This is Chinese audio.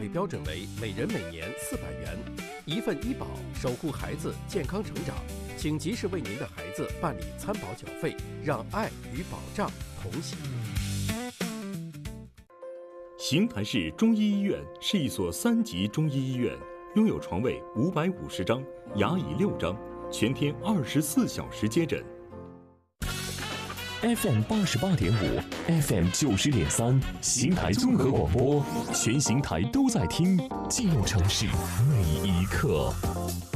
费标准为每人每年400元，一份医保，守护孩子健康成长。请及时为您的孩子办理参保缴费，让爱与保障同行。 邢台市中医医院是一所3级中医医院，拥有床位550张，牙椅6张，全天24小时接诊。 FM 88.5 ，FM 90.3，邢台综合广播，全邢台都在听，记录城市每一刻。